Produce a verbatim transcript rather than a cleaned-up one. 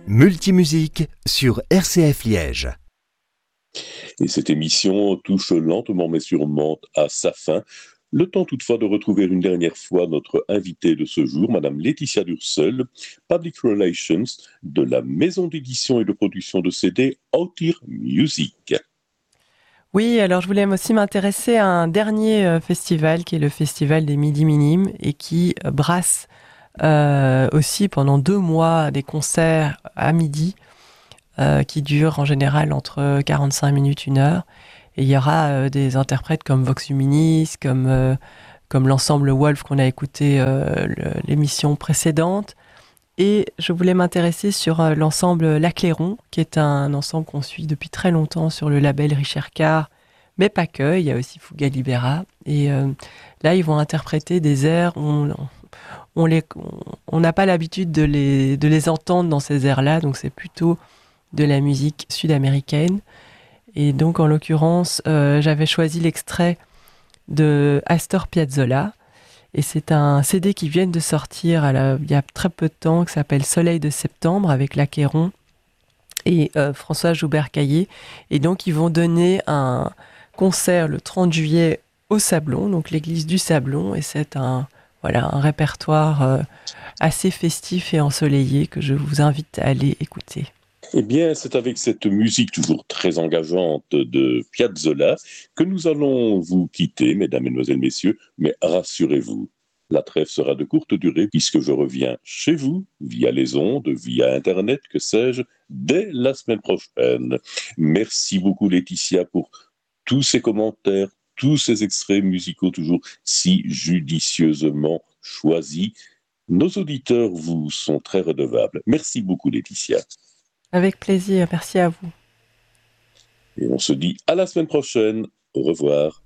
Multimusique sur R C F Liège. Et cette émission touche lentement mais sûrement à sa fin. Le temps toutefois de retrouver une dernière fois notre invitée de ce jour, Madame Laetitia Durseul, Public Relations de la maison d'édition et de production de C D Autir Music. Oui, alors je voulais aussi m'intéresser à un dernier euh, festival qui est le festival des Midi Minimes et qui euh, brasse euh, aussi pendant deux mois des concerts à midi euh, qui durent en général entre quarante-cinq minutes, une heure. Et il y aura euh, des interprètes comme Vox Huminis, comme, euh, comme l'ensemble Wolf qu'on a écouté euh, le, l'émission précédente. Et je voulais m'intéresser sur euh, l'ensemble L'Acléron, qui est un ensemble qu'on suit depuis très longtemps sur le label Richard Carr, mais pas que, il y a aussi Fuga Libera. Et euh, là, ils vont interpréter des airs, on on les, on n'a pas l'habitude de les, de les entendre dans ces airs-là, donc c'est plutôt de la musique sud-américaine. Et donc, en l'occurrence, euh, j'avais choisi l'extrait de Astor Piazzolla. Et c'est un C D qui vient de sortir à la, il y a très peu de temps, qui s'appelle Soleil de septembre, avec l'Acléron et euh, François Joubert-Caillé. Et donc, ils vont donner un concert le trente juillet au Sablon, donc l'église du Sablon. Et c'est un, voilà, un répertoire euh, assez festif et ensoleillé que je vous invite à aller écouter. Eh bien, c'est avec cette musique toujours très engageante de Piazzolla que nous allons vous quitter, mesdames, mesdemoiselles, messieurs, mais rassurez-vous, la trêve sera de courte durée puisque je reviens chez vous, via les ondes, via Internet, que sais-je, dès la semaine prochaine. Merci beaucoup Laetitia pour tous ces commentaires, tous ces extraits musicaux toujours si judicieusement choisis. Nos auditeurs vous sont très redevables. Merci beaucoup Laetitia. Avec plaisir, merci à vous. Et on se dit à la semaine prochaine. Au revoir.